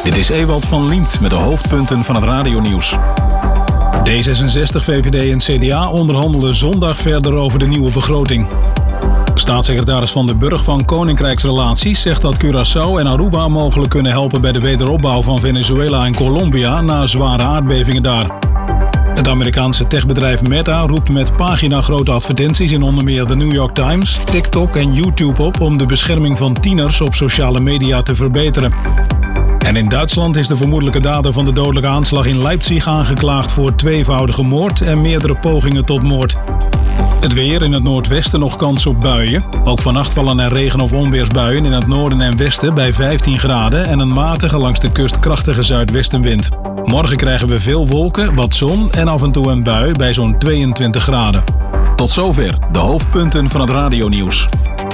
Dit is Ewald van Liemt met de hoofdpunten van het radionieuws. D66, VVD en CDA onderhandelen zondag verder over de nieuwe begroting. Staatssecretaris Van den Burg van Koninkrijksrelaties zegt dat Curaçao en Aruba mogelijk kunnen helpen bij de wederopbouw van Venezuela en Colombia na zware aardbevingen daar. Het Amerikaanse techbedrijf Meta roept met paginagrote advertenties in onder meer de New York Times, TikTok en YouTube op om de bescherming van tieners op sociale media te verbeteren. En in Duitsland is de vermoedelijke dader van de dodelijke aanslag in Leipzig aangeklaagd voor tweevoudige moord en meerdere pogingen tot moord. Het weer: in het noordwesten nog kans op buien. Ook vannacht vallen er regen- of onweersbuien in het noorden en westen bij 15 graden en een matige langs de kust krachtige zuidwestenwind. Morgen krijgen we veel wolken, wat zon en af en toe een bui bij zo'n 22 graden. Tot zover de hoofdpunten van het radionieuws.